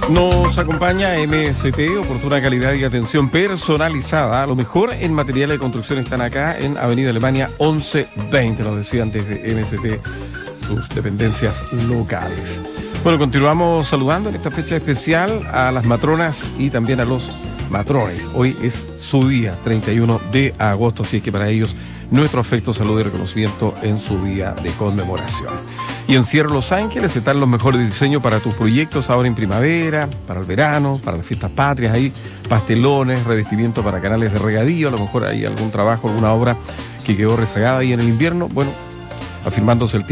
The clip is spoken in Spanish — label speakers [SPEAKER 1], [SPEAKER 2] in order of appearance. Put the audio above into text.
[SPEAKER 1] Nos acompaña MST, oportuna calidad y atención personalizada. Lo mejor en materiales de construcción están acá en Avenida Alemania 1120, nos decía antes de MST, sus dependencias locales. Bueno, continuamos saludando en esta fecha especial a las matronas y también a los matrones. Hoy es su día, 31 de agosto, así es que para ellos nuestro afecto, salud y reconocimiento en su día de conmemoración. Y en Cierre Los Ángeles están los mejores diseños para tus proyectos ahora en primavera, para el verano, para las fiestas patrias, ahí pastelones, revestimiento para canales de regadío, a lo mejor hay algún trabajo, alguna obra que quedó rezagada ahí en el invierno. Bueno, afirmándose el tiempo